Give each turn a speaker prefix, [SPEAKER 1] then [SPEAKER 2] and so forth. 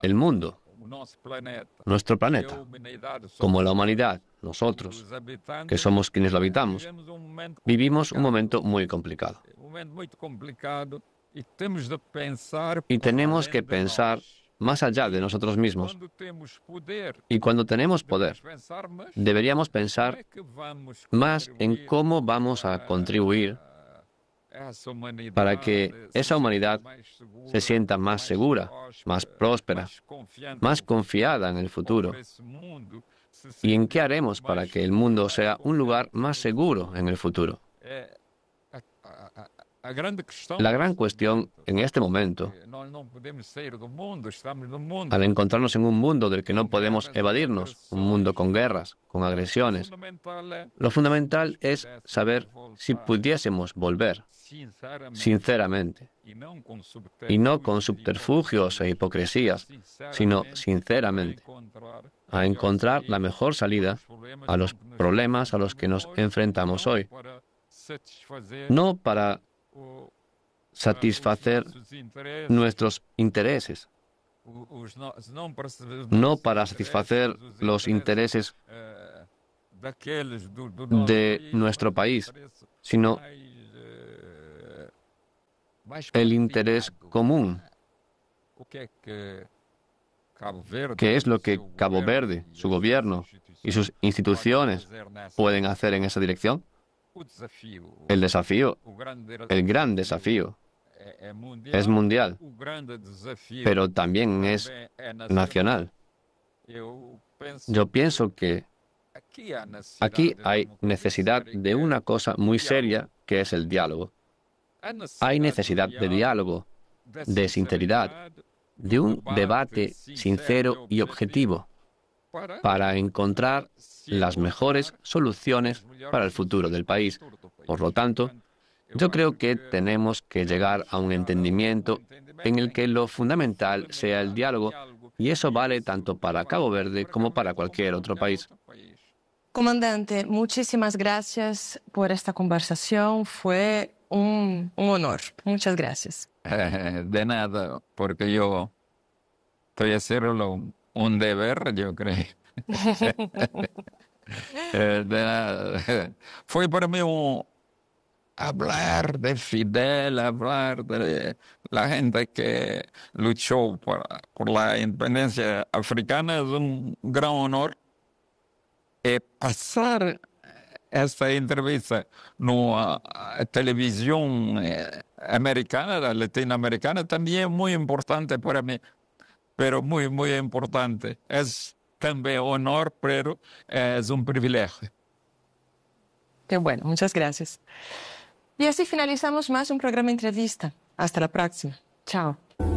[SPEAKER 1] el mundo, nuestro planeta, como la humanidad, nosotros, que somos quienes lo habitamos, vivimos un momento muy complicado. Y tenemos que pensar más allá de nosotros mismos. Y cuando tenemos poder, deberíamos pensar más en cómo vamos a contribuir para que esa humanidad se sienta más segura, más próspera, más confiada en el futuro. ¿Y en qué haremos para que el mundo sea un lugar más seguro en el futuro? La gran cuestión en este momento, al encontrarnos en un mundo del que no podemos evadirnos, un mundo con guerras, con agresiones, lo fundamental es saber si pudiésemos volver, sinceramente, y no con subterfugios e hipocresías, sino sinceramente, a encontrar la mejor salida a los problemas a los que nos enfrentamos hoy. No para satisfacer nuestros intereses, no para satisfacer los intereses de nuestro país, sino el interés común, que es lo que Cabo Verde, su gobierno y sus instituciones pueden hacer en esa dirección. El desafío, el gran desafío, es mundial, pero también es nacional. Yo pienso que aquí hay necesidad de una cosa muy seria, que es el diálogo. Hay necesidad de diálogo, de sinceridad, de un debate sincero y objetivo para encontrar las mejores soluciones para el futuro del país. Por lo tanto, yo creo que tenemos que llegar a un entendimiento en el que lo fundamental sea el diálogo, y eso vale tanto para Cabo Verde como para cualquier otro país.
[SPEAKER 2] Comandante, muchísimas gracias por esta conversación. Fue un honor. Muchas gracias.
[SPEAKER 3] De nada, porque yo estoy haciendo un deber, yo creo. De nada. Fue para mí hablar de Fidel, hablar de la gente que luchó por la independencia africana, es un gran honor. Pasar esta entrevista na televisão americana, latino-americana, também é muito importante para mim, pero muito, muito importante. É também honor, pero é um privilégio.
[SPEAKER 2] Qué bueno, muchas gracias. Y así finalizamos más un programa entrevista. Hasta la próxima. Chao.